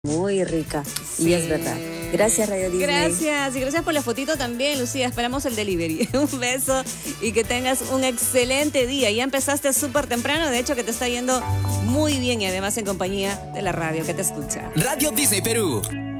Muy rica, Sí. y es verdad. Gracias, Radio Disney. Gracias, y gracias por la fotito también, Lucía. Esperamos el delivery. Un beso y que tengas un excelente día. Ya empezaste súper temprano, de hecho que te está yendo muy bien y además en compañía de la radio que te escucha. Radio Disney Perú.